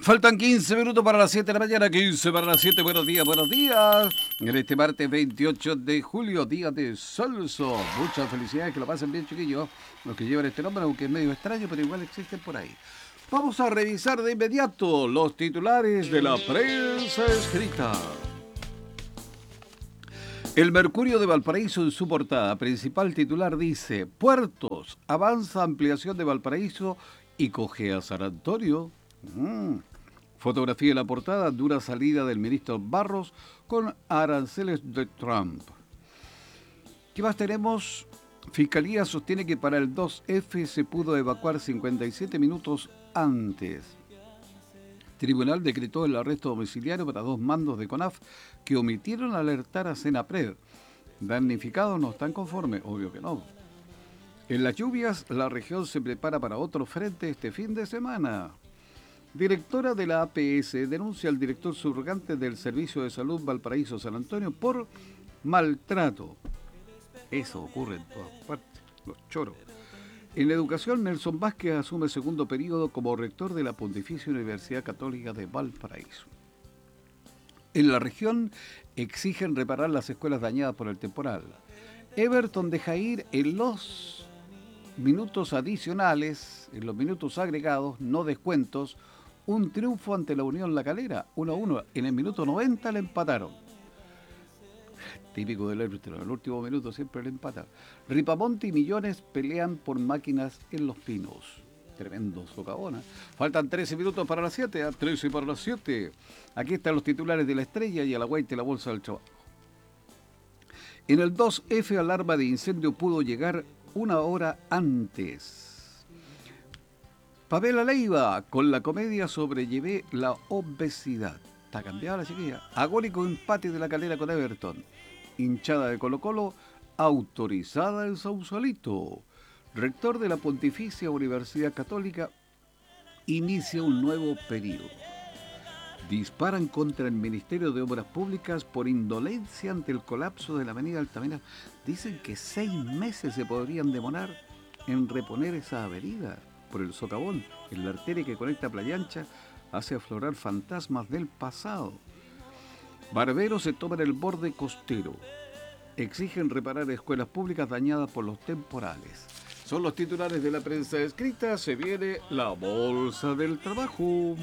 Faltan 15 minutos para las 7 de la mañana, 15 para las 7. Buenos días, buenos días. En este martes 28 de julio, día de Solso. Muchas felicidades, que lo pasen bien, chiquillos. Los que llevan este nombre, aunque es medio extraño, pero igual existen por ahí. Vamos a revisar de inmediato los titulares de la prensa escrita. El Mercurio de Valparaíso, en su portada principal titular, dice: Puertos, avanza ampliación de Valparaíso y cojea San Antonio. Fotografía de la portada: dura salida del ministro Barros con aranceles de Trump. ¿Qué más tenemos? Fiscalía sostiene que para el 2F se pudo evacuar 57 minutos antes. Tribunal decretó el arresto domiciliario para 2 mandos de CONAF que omitieron alertar a Senapred. ¿Damnificados no están conformes? Obvio que no. En las lluvias, la región se prepara para otro frente este fin de semana. Directora de la APS denuncia al director subrogante del Servicio de Salud Valparaíso San Antonio por maltrato. Eso ocurre en todas partes, los choros. En la educación, Nelson Vázquez asume segundo periodo como rector de la Pontificia Universidad Católica de Valparaíso. En la región exigen reparar las escuelas dañadas por el temporal. Everton deja ir en los minutos adicionales, en los minutos agregados, no descuentos, un triunfo ante la Unión La Calera, 1-1. En el minuto 90 le empataron. Típico del árbitro, en el último minuto siempre le empatan. Ripamonte y Millones pelean por máquinas en Los Pinos. Tremendo socavón. Faltan 13 minutos para las 7, 13 para las 7. Aquí están los titulares de La Estrella y a la Guaita y la Bolsa del Trabajo. En el 2F, alarma de incendio pudo llegar 1 hora antes. Pamela Leiva, con la comedia sobrellevé la obesidad. Está cambiada la chiquilla. Agónico empate de La Calera con Everton. Hinchada de Colo-Colo, autorizada en Sausalito. Rector de la Pontificia Universidad Católica inicia un nuevo periodo. Disparan contra el Ministerio de Obras Públicas por indolencia ante el colapso de la avenida Altamira. Dicen que 6 meses se podrían demorar en reponer esa avenida por el socavón. En la arteria que conecta Playa Ancha hace aflorar fantasmas del pasado. Barberos se toman el borde costero. Exigen reparar escuelas públicas dañadas por los temporales. Son los titulares de la prensa escrita. Se viene la Bolsa del Trabajo.